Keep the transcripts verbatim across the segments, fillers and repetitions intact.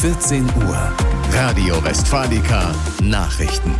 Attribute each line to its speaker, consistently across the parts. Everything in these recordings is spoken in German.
Speaker 1: vierzehn Uhr. Radio Westfalica Nachrichten.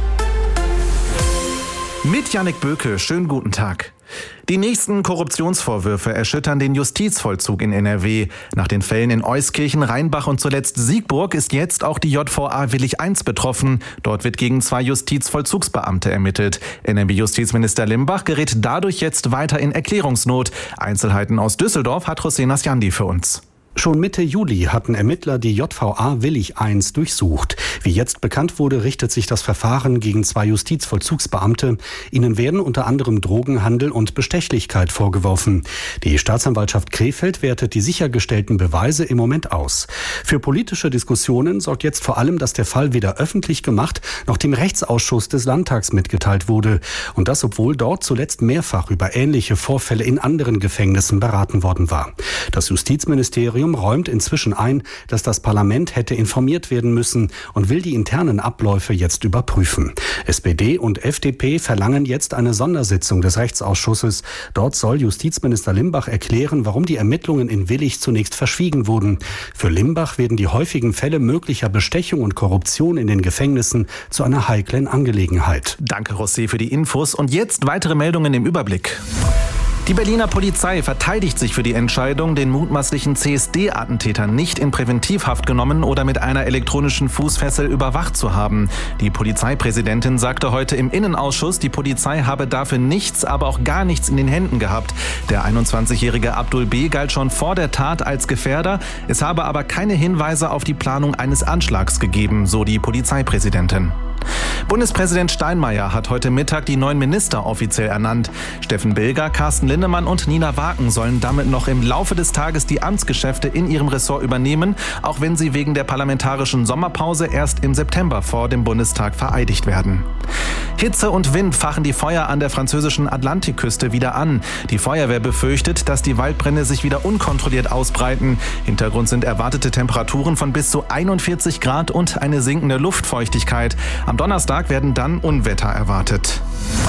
Speaker 2: Mit Jannik Böke, schönen guten Tag. Die nächsten Korruptionsvorwürfe erschüttern den Justizvollzug in N R W. Nach den Fällen in Euskirchen, Rheinbach und zuletzt Siegburg ist jetzt auch die J V A Willich eins betroffen. Dort wird gegen zwei Justizvollzugsbeamte ermittelt. N R W-Justizminister Limbach gerät dadurch jetzt weiter in Erklärungsnot. Einzelheiten aus Düsseldorf hat José Nasjandi für uns.
Speaker 3: Schon Mitte Juli hatten Ermittler die J V A Willich eins durchsucht. Wie jetzt bekannt wurde, richtet sich das Verfahren gegen zwei Justizvollzugsbeamte. Ihnen werden unter anderem Drogenhandel und Bestechlichkeit vorgeworfen. Die Staatsanwaltschaft Krefeld wertet die sichergestellten Beweise im Moment aus. Für politische Diskussionen sorgt jetzt vor allem, dass der Fall weder öffentlich gemacht noch dem Rechtsausschuss des Landtags mitgeteilt wurde. Und das, obwohl dort zuletzt mehrfach über ähnliche Vorfälle in anderen Gefängnissen beraten worden war. Das Justizministerium räumt inzwischen ein, dass das Parlament hätte informiert werden müssen und will die internen Abläufe jetzt überprüfen. S P D und F D P verlangen jetzt eine Sondersitzung des Rechtsausschusses. Dort soll Justizminister Limbach erklären, warum die Ermittlungen in Willich zunächst verschwiegen wurden. Für Limbach werden die häufigen Fälle möglicher Bestechung und Korruption in den Gefängnissen zu einer heiklen Angelegenheit.
Speaker 2: Danke, José, für die Infos. Und jetzt weitere Meldungen im Überblick. Die Berliner Polizei verteidigt sich für die Entscheidung, den mutmaßlichen C S D-Attentäter nicht in Präventivhaft genommen oder mit einer elektronischen Fußfessel überwacht zu haben. Die Polizeipräsidentin sagte heute im Innenausschuss, die Polizei habe dafür nichts, aber auch gar nichts in den Händen gehabt. Der einundzwanzigjährige Abdul B. galt schon vor der Tat als Gefährder. Es habe aber keine Hinweise auf die Planung eines Anschlags gegeben, so die Polizeipräsidentin. Bundespräsident Steinmeier hat heute Mittag die neuen Minister offiziell ernannt. Steffen Bilger, Carsten Linnemann und Nina Waken sollen damit noch im Laufe des Tages die Amtsgeschäfte in ihrem Ressort übernehmen, auch wenn sie wegen der parlamentarischen Sommerpause erst im September vor dem Bundestag vereidigt werden. Hitze und Wind fachen die Feuer an der französischen Atlantikküste wieder an. Die Feuerwehr befürchtet, dass die Waldbrände sich wieder unkontrolliert ausbreiten. Hintergrund sind erwartete Temperaturen von bis zu einundvierzig Grad und eine sinkende Luftfeuchtigkeit. Am Donnerstag werden dann Unwetter erwartet.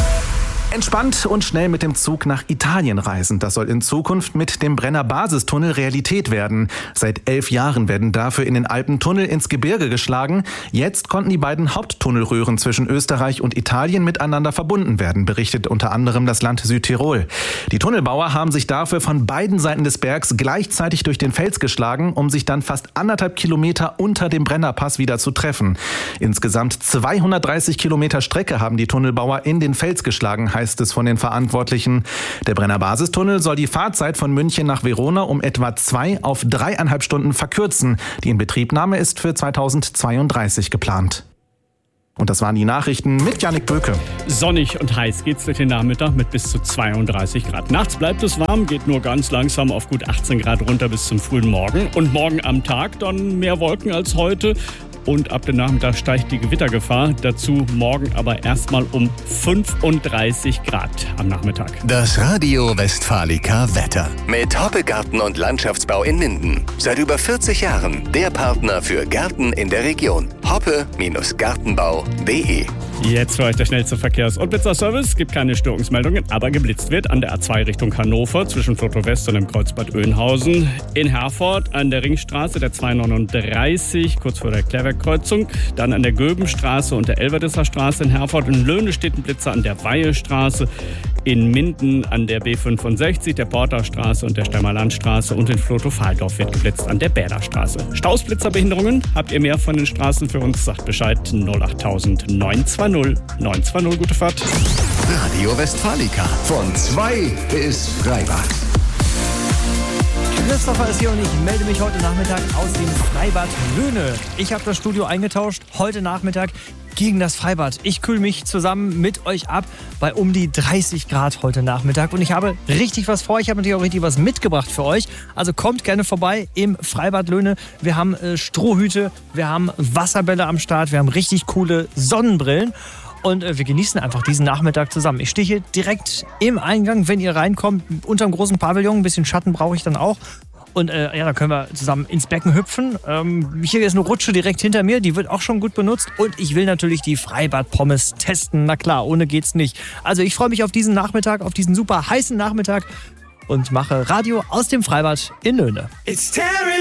Speaker 2: Entspannt und schnell mit dem Zug nach Italien reisen. Das soll in Zukunft mit dem Brenner-Basistunnel Realität werden. Seit elf Jahren werden dafür in den Alpen Tunnel ins Gebirge geschlagen. Jetzt konnten die beiden Haupttunnelröhren zwischen Österreich und Italien miteinander verbunden werden, berichtet unter anderem das Land Südtirol. Die Tunnelbauer haben sich dafür von beiden Seiten des Bergs gleichzeitig durch den Fels geschlagen, um sich dann fast anderthalb Kilometer unter dem Brennerpass wieder zu treffen. Insgesamt zweihundertdreißig Kilometer Strecke haben die Tunnelbauer in den Fels geschlagen, heißt es von den Verantwortlichen. Der Brenner-Basistunnel soll die Fahrzeit von München nach Verona um etwa zwei auf dreieinhalb Stunden verkürzen. Die Inbetriebnahme ist für zweitausendzweiunddreißig geplant. Und das waren die Nachrichten mit Jannik Böke.
Speaker 4: Sonnig und heiß geht's durch den Nachmittag mit bis zu zweiunddreißig Grad. Nachts bleibt es warm, geht nur ganz langsam auf gut achtzehn Grad runter bis zum frühen Morgen. Und morgen am Tag dann mehr Wolken als heute. Und ab dem Nachmittag steigt die Gewittergefahr. Dazu morgen aber erstmal um fünfunddreißig Grad am Nachmittag.
Speaker 1: Das Radio Westfalica Wetter. Mit Hoppe Garten und Landschaftsbau in Minden. Seit über vierzig Jahren der Partner für Gärten in der Region. hoppe Gartenbau punkt de.
Speaker 4: Jetzt für euch der schnellste Verkehrs- und Blitzerservice. Gibt keine Störungsmeldungen, aber geblitzt wird an der A zwei Richtung Hannover zwischen Floto West und dem Kreuzbad Oeynhausen. In Herford an der Ringstraße der zweihundertneununddreißig, kurz vor der Klärwerkkreuzung. Dann an der Göbenstraße und der Elverdisser Straße in Herford. In Löhne steht ein Blitzer an der Weihestraße. In Minden an der B fünfundsechzig, der Porterstraße und der Stemmerlandstraße. Und in Floto-Fahldorf wird geblitzt an der Bäderstraße. Stausblitzerbehinderungen? Habt ihr mehr von den Straßen für uns? Sagt Bescheid null achttausend neun zwei null neun zwei null. Gute Fahrt.
Speaker 1: Radio Westfalica. Von zwei bis Freibad.
Speaker 5: Christopher ist hier und ich melde mich heute Nachmittag aus dem Freibad Löhne. Ich habe das Studio eingetauscht, heute Nachmittag gegen das Freibad. Ich kühle mich zusammen mit euch ab bei um die dreißig Grad heute Nachmittag. Und ich habe richtig was vor. Ich habe natürlich auch richtig was mitgebracht für euch. Also kommt gerne vorbei im Freibad Löhne. Wir haben äh, Strohhüte, wir haben Wasserbälle am Start, wir haben richtig coole Sonnenbrillen. Und äh, wir genießen einfach diesen Nachmittag zusammen. Ich stehe hier direkt im Eingang, wenn ihr reinkommt, unterm großen Pavillon. Ein bisschen Schatten brauche ich dann auch. Und äh, ja, da können wir zusammen ins Becken hüpfen. Ähm, hier ist eine Rutsche direkt hinter mir, die wird auch schon gut benutzt. Und ich will natürlich die Freibad-Pommes testen. Na klar, ohne geht's nicht. Also ich freue mich auf diesen Nachmittag, auf diesen super heißen Nachmittag und mache Radio aus dem Freibad in Löhne.
Speaker 6: It's